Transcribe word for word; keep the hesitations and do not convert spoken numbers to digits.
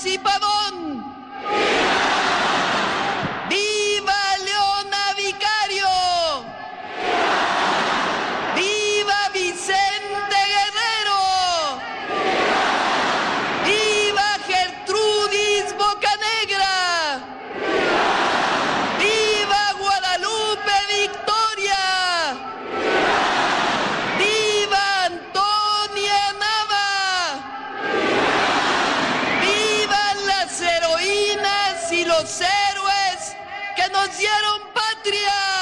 y Pavón. ¡Viva Leona Vicario! ¡Viva Vicente Guerrero! ¡Viva Gertrudis Bocanegra! ¡Viva Guadalupe Victoria! ¡Viva Antonia Nava! ¡Vivan las heroínas y los héroes que nos dieron patria!